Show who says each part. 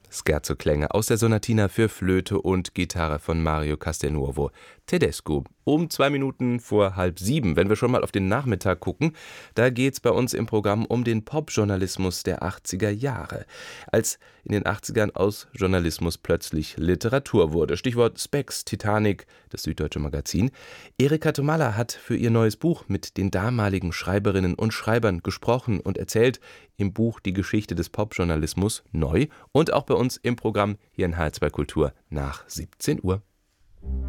Speaker 1: Scherzo-Klänge aus der Sonatina für Flöte und Gitarre von Mario Castelnuovo Tedesco. Um 2 Minuten vor 6:30, wenn wir schon mal auf den Nachmittag gucken, da geht's bei uns im Programm um den Popjournalismus der 80er Jahre. Als in den 80ern aus Journalismus plötzlich Literatur wurde. Stichwort Spex, Titanic, das Süddeutsche Magazin. Erika Tomalla hat für ihr neues Buch mit den damaligen Schreiberinnen und Schreibern gesprochen und erzählt im Buch die Geschichte des Popjournalismus neu und auch bei uns im Programm hier in H2 Kultur nach 17 Uhr.